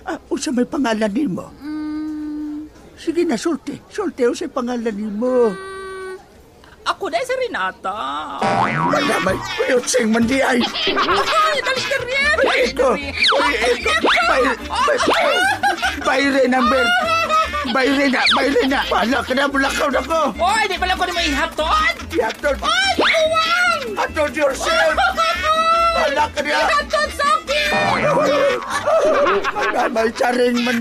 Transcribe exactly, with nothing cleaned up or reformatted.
Ah, unsa may pangalan nimo? Mm, Sige na, sulti. Sulti, unsa may pangalan nimo? ako na si Renata. Madamay, kuyutsing man di ay. Ay, dali ka rin. Ito, ito, bay, bay, bayre number. Bayre na, bayre na. Wala ka na, bulakaw na ko. Oy, di pala ko ni may ihaton. Yaton, Ay, uwang! aton yourself. Wala ka na. Ihaton sa akin! Madamay, charing man